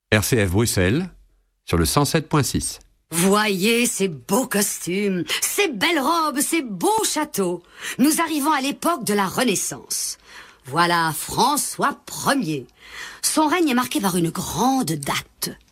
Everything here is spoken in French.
RCF Bruxelles, sur le 107.6. Voyez ces beaux costumes, ces belles robes, ces beaux châteaux. Nous arrivons à l'époque de la Renaissance. Voilà François Ier. Son règne est marqué par une grande date.